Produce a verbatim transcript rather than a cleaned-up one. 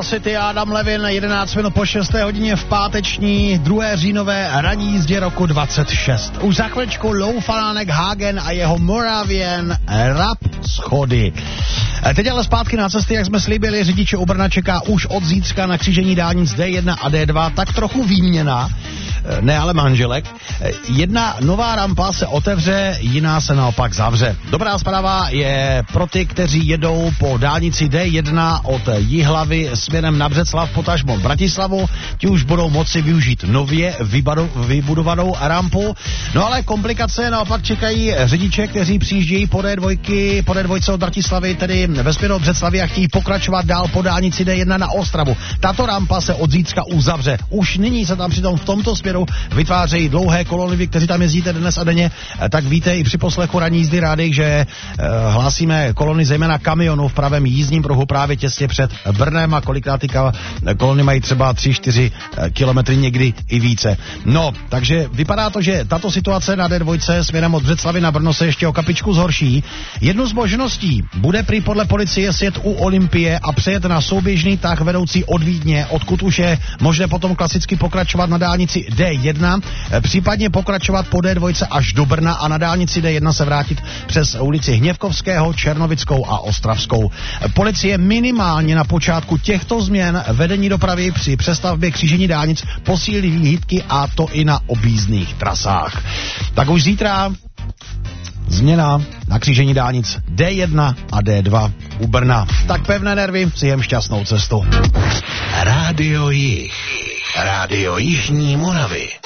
Star City, Adam Levin, jedenáct minut po šesté hodině v páteční druhé říjnové ranní jízdě roku dvacet šest. Už za chvíličku Lou Fanánek Hagen a jeho Moravian Rap schody. Teď ale zpátky na cesty, jak jsme slíbili, řidiče u Brna čeká už od zítřka na křížení dálnic D jedna a D dva, tak trochu výměna, ne ale manželek. Jedna nová rampa se otevře, jiná se naopak zavře. Dobrá zpráva je pro ty, kteří jedou po dálnici D jedna od Jihlavy směrem na Břeclav, potažmo Bratislavu, ti už budou moci využít nově vybudovanou rampu. No ale komplikace naopak čekají řidiče, kteří přijíždějí po D dva, po D dva od Bratislavy, tedy ve směru Břeclavy a chtějí pokračovat dál po dálnici D jedna na Ostravu. Tato rampa se od zítřka uzavře. Už nyní se tam přitom v tomto směru vytvářejí dlouhé kolony. Vy, kteří tam jezdíte dnes a denně, tak víte i při poslechu ranní jízdy rádi, že e, hlásíme kolony zejména kamionů v pravém jízdním pruhu právě těsně před Brnem a kolikrát ty kolony mají třeba tři čtyři kilometry, někdy i více. No, takže vypadá to, že tato situace na D dva směrem od Břeclavy na Brno se ještě o kapičku zhorší. Jednu z možností bude prý podle policie sjet u Olympie a přejet na souběžný tah vedoucí od Vídně, odkud už je možné potom klasicky pokračovat na dálnici D jedna, případně pokračovat po D dva až do Brna a na dálnici D jedna se vrátit přes ulici Hněvkovského, Černovickou a Ostravskou. Policie minimálně na počátku těchto změn vedení dopravy při přestavbě křížení dálnic posílí výhybky, a to i na objízdných trasách. Tak už zítra změna na křížení dálnic D jedna a D dva u Brna. Tak pevné nervy, přijem šťastnou cestu. Rádio Jih. Rádio Jižní Moravy.